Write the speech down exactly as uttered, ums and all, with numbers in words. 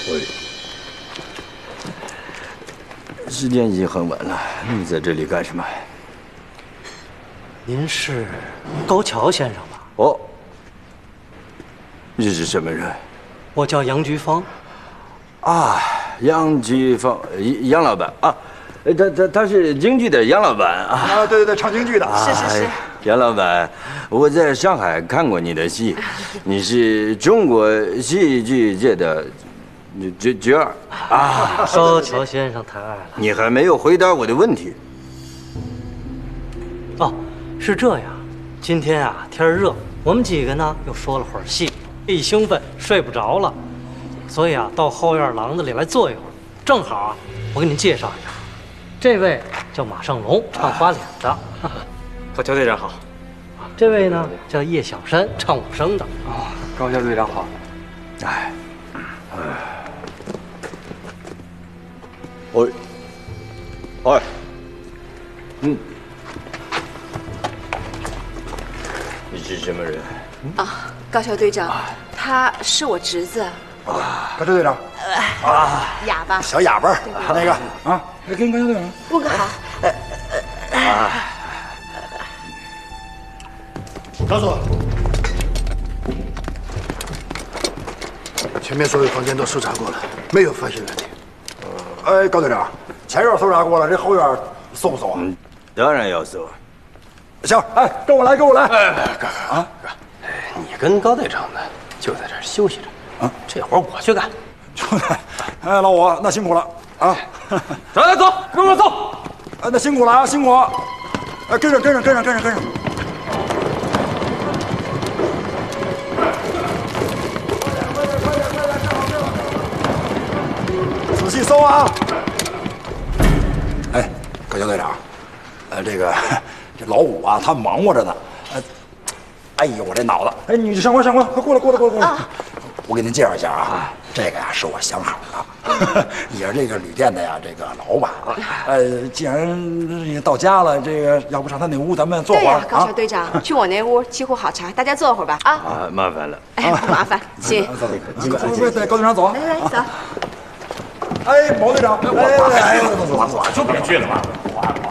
喂，时间已经很晚了，你在这里干什么？ 您是高桥先生吧？ 哦，你是什么人？ 我叫杨菊芳。 啊，杨菊芳，杨老板啊，他他他是京剧的杨老板啊。 啊，对对对，唱京剧的。 是是是。 杨老板，我在上海看过你的戏，你是中国戏剧界的角角儿啊。 高桥先生太爱了。 你还没有回答我的问题。 哦，是这样，今天啊天热，我们几个呢又说了会儿戏，一兴奋睡不着了，所以啊到后院廊子里来坐一会儿。正好啊，我给您介绍一下，这位叫马尚龙，唱花脸的。 高桥队长好。 这位呢叫叶小山，唱武生的。 啊，高桥队长好。 哎，哎，喂，喂，嗯，你是什么人？ 啊，高桥队长，他是我侄子。 啊，高桥队长。 啊，哑巴。 小哑巴，那个啊，跟高桥队长问个好。 啊。告诉我，前面所有房间都搜查过了，没有发现问题。哎，高队长，前院搜查过了，这后院搜不搜啊？ 嗯，当然要搜。 行，哎，跟我来，跟我来。 哎，哥哥啊，哥，你跟高队长呢，就在这儿休息着。啊，这活我去干。 哎，老五，那辛苦了啊！ 走走走，跟我走。 哎，那辛苦了啊，辛苦。哎，跟上，跟上，跟上，跟上，跟上。仔细搜啊！哎，高桥队长，呃，这个这老五啊，他忙活着呢。呃，哎呦，我这脑子！哎，你上官上官，快过来，过来，过来，过来！啊、我给您介绍一下啊，这个呀是我相好的，也是这个旅店的呀这个老板。呃，既然也到家了，这个要不上他那屋咱们坐会儿啊？ 高桥队长，去我那屋沏壶好茶，大家坐会儿吧。啊啊，麻烦了。 哎，不麻烦，请。 快带高队长走。 来来走。 哎，毛队长， 我我我就别去了吧。